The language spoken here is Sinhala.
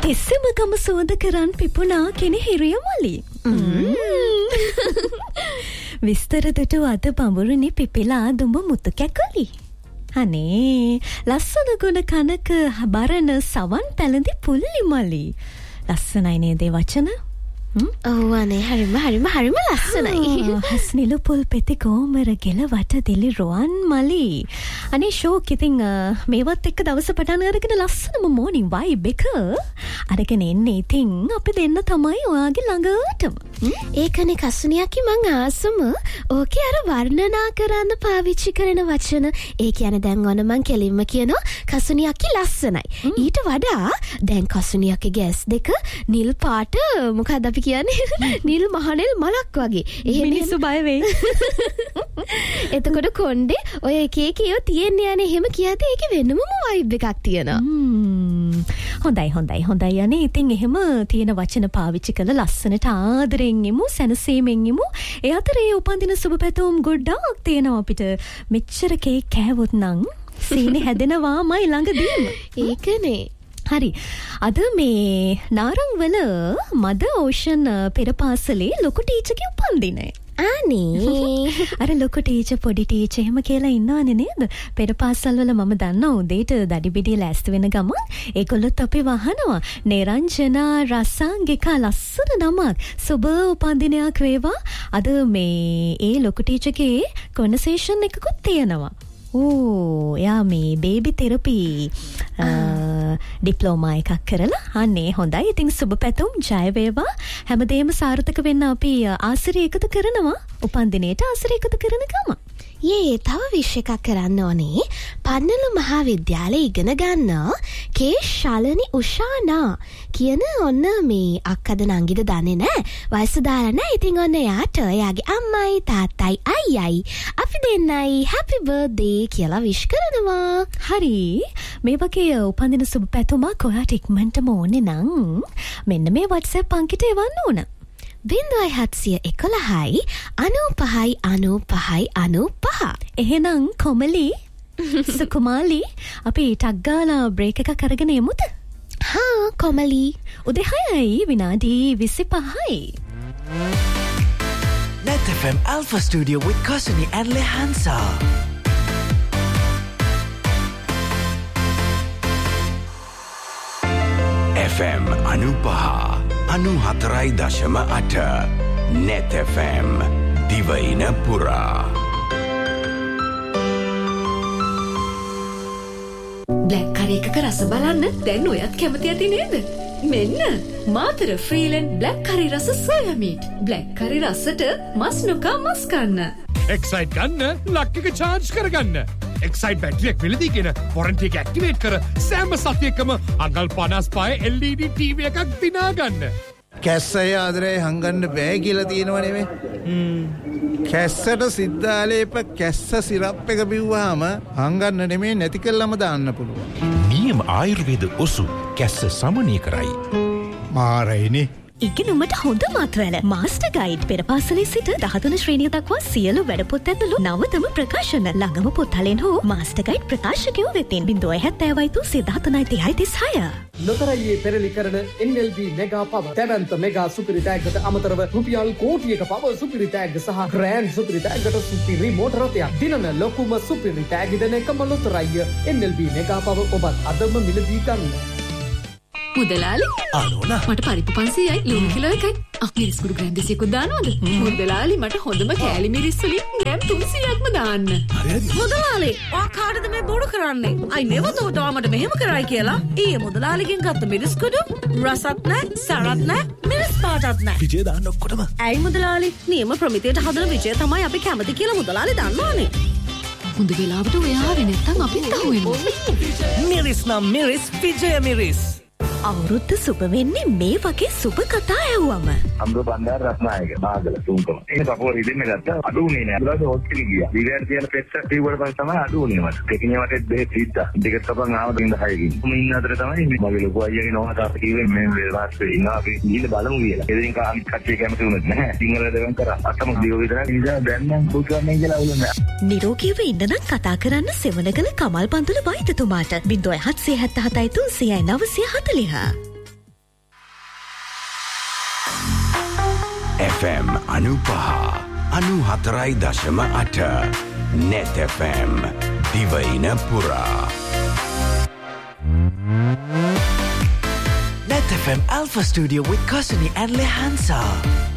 තිස්සෙම ගම සෝද කරන් පිපුණා කෙනෙහිරිය මලි. විස්තර දුටු අද බඹුරුනි පිපිලා දුඹ මුතු කැකලි. අනේ ලස්සන ගුණ කනක බරන සවන් පැලඳි පුල්ලි මලි. ලස්සනයි නේද වචන? ඔව් අනේ හරිම ලස්සනයි. හස්නිලු පුල් පෙති ගෝමර ගෙල වට දිලි රොන් මලි. අනේ ෂෝක් ඉතින් මේවත් එක්ක දවස පටන් අරගෙන ලස්සනම මෝනින් වයිබ් එක අරගෙන එන්නේ. ඉතින් අපි දෙන්න තමයි ඔයාගේ ළඟටම. ඒකනේ කසුනියකි මං ආසම. ඕකේ අර වර්ණනා කරන්න පාවිච්චි කරන වචන. ඒ කියන්නේ දැන් ඔන්න මං කෙලින්ම කියනවා කසුනියකි ලස්සනයි. ඊට වඩා දැන් කසුනියකගේ ඇස් දෙක නිල් පාට මොකක්ද අපි කියන්නේ නිල් මහනෙල් මලක් වගේ. එහෙම මිනිස්සු බය වෙයි. එතකොට කොණ්ඩේ ඔය එක එක ඒවා තියෙන්නේ යන්නේ එහෙම කියද්දී ඒකේ වෙනමම වයිබ් එකක් තියෙනවා. හොඳයි යන්නේ. ඉතින් එහෙම තියෙන වචන පාවිච්චි කරලා ලස්සනට ආදරෙන් ඉමු, සැනසීමෙන් ඉමු. ඒ අතරේ උපන්දින සුබ පැතුම් ගොඩක් තියෙනවා අපිට. මෙච්චර කේක් කෑවොත් නම් සීනි හැදෙනවාමයි ළඟදීම. ඒකනේ. හරි. අද මේ නාරංවල මද ඕෂන් පෙරපාසලේ ලොකු ටීචර්ගේ උපන්දිනය. අනේ අර ලොකු ටීචර් පොඩි ටීචර් එහෙම කියලා ඉන්නවනේ නේද? පෙරපාසල් වල මම දන්නවා උදේට දඩි බිඩිය ලෑස්ති වෙන ගමන් ඒගොල්ලොත් අපි වහනවා නිරංජනා රසාංගිකා ලස්සන නමක් සුබ උපන්දිනයක් වේවා. අද මේ ඒ ලොකු ටීචර්ගේ කොන්වර්සේෂන් එකකුත් තියෙනවා. එයා මේ බේබි තෙරපි ඩිප්ලෝමා එකක් කරලා අනේ හොඳයි. ඉතින් සුබ පැතුම් ජය වේවා. හැමදේම සාර්ථක වෙන්න අපි ආසිරිය එකතු කරනවා. උපන්දිනේට ආසිරිය එකතු කරන ගම. තව විශ් එකක් කරන්න ඕනේ. පන්නලු මහා විද්‍යාලයේ ඉගෙන ගන්න කේ ශාලනි උෂානා කියන ඔන්න මේ අක්කද නංගිද දන්නේ නැහැ. වයස දාලා නැහැ. ඉතින් ඔන්න යාට එයාගේ අම්මයි තාත්තයි අයියයි අපි දෙන්නයි හැපි බර්ත්ඩේ කියලා විශ් කරනවා. හරි. මේ වගේ උපන්දින සුබ පැතුමක් ඔයාට ඉක්මනටම ඕනේ නම් මෙන්න මේ WhatsApp අංකයට එවන්න ඕන. 0711 95 95 95. එහෙනම් කොමලි සුකුමාලි අපි ටක් ගාලා බ්‍රේක් එකක් අරගෙන යමුද? හා කොමලි. උදේ 6යි විනාඩි 25යි. Net FM Alpha Studio with Kasuni and Lehansa. FM Anupaha 94.8 Net FM Divaina Pura. Black කරි එකක රස බලන්න දැන් ඔයත් කැමති ඇති නේද? මෙන්න මාතර ෆ්‍රීලන්ඩ් බ්ලැක් කරි රස සෝයා මීට්. බ්ලැක් කරි රසට මස් නොකා මස් කන්න. එක්සයිට් ගන්න ලක් එක චාර්ජ් කරගන්න. එක්සයිට් බැටරියක් වෙලදීගෙන වොරන්ටි එක ඇක්ටිවේට් කර සෑම සතියකම අඟල් 55 LED TV එකක් දිනා ගන්න. කැස්සය ආදරේ හංගන්න බෑ කියලා තියෙනව නෙමෙයි. කැස්සට සිද්ධාලේප කැස්ස සිරප් එක බිව්වාම හංගන්න නෙමෙයි නැති කළාම දාන්න පුළුවන්. නියම ආයුර්වේද ඔසු කැස්ස සමනය කරයි. මාරයිනේ. ඉගෙනුමට හොඳ මාත්‍රවල මාස්ටර් ගයිඩ් පෙරපාසලේ සිට 13 ශ්‍රේණිය දක්වා සියලු වැඩපොත් ඇතුළු නවතම ප්‍රකාශන ළඟම පොත්හලෙන් හෝ මාස්ටර් ගයිඩ් ප්‍රකාශකයෝ වෙතින් 070 නොතරයේ පෙරලි කරන NLB මෙගා පව තැවන්ත මෙගා සුපිරි තෑග්ගට අමතරව රුපියල් කෝටියක පව සුපිරි තෑග්ග සහ ග්‍රෑන්ඩ් සුපිරි තෑග්ගට සුපිරි මෝටර රථයක් දිනන ලොකුම සුපිරි තෑගි දෙන එකම ලොතරැය NLB මෙගා පව ඔබත් අදම මිලදී ගන්න. මුදලාලි අනෝනා මට පරිප්පු 500යි ලුණු කිලෝ එකයි. මිරිස් කුඩු ග්‍රෑම් 200ක් දානවද? මුදලාලි මට හොඳම කෑලි මිරිස් වලින් ග්‍රෑම් 300ක්ම දාන්න. මුදලාලි ඔයා කාටද මේ බොරු කරන්නේ? අයි නෙවතෝට මට මෙහෙම කරයි කියලා. ඊයේ මුදලාලිගෙන් ගත්ත මිරිස් කුඩු රසත් නැහැ, සරත් නැහැ, මිරිස් පාටත් නැහැ. විජය දාන්න ඔක්කොටම. ඇයි මුදලාලි? නියම ප්‍රමිතියට හදන විජය තමයි අපි කැමති කියලා මුදලාලි දන්නවනේ. හොඳ වෙලාවට ඔයා ආවේ නැත්නම් අපිත් අහුවෙමු. මිරිස් නම් මිරිස් විජය මිරිස්. අවුරුද්ද සුබ වෙන්නේ මේ වගේ සුබ කතා ඇහුවම. අම්බ බණ්ඩාර රත්නායක මාගල තුන්කම. ඒක කපුව රිදෙන්න ගත්තා. අඩු උනේ නෑ. ඊට පස්සේ හොස්පිටල් ගියා. දිවැර තියෙන පෙට්ට ටියුබර් පස්සේ තමයි අඩු උනේ මට. ටෙකිනිය වටේ බෙහෙත් දීලා. ටිකට් කපන් ආවද ඉඳ 6කින්. මම ඉන්න අතර තමයි මගේ ලොකු අයියාගේ නෝනා තාත්තා කිව්වේ මේ වෙලාවට ඉන්නවා අපි ගිහින් බලමු කියලා. එදින කාමි කට්ටිය කැමති වුණත් නැහැ. සිංහල දෙවන් කරා. අතම දිව විතරක් ඉඳලා දැන් නම් පුදුන්නේ කියලා වුණා. නිරෝගීව ඉන්න නම් කතා කරන්න Sevanagala Kamal පන්තුල වෛද්‍යතුමාට 0777 309 40. FM 95.4.8 Net FM දිවයින පුරා Net FM Alpha Studio with Kasuni and Lehansa.